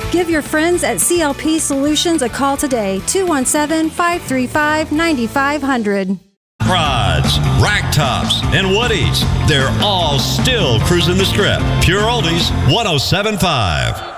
Give your friends at CLP Solutions a call today, 217-535-9500. Prods, rack tops, and woodies. They're all still cruising the strip. Pure Oldies 107.5.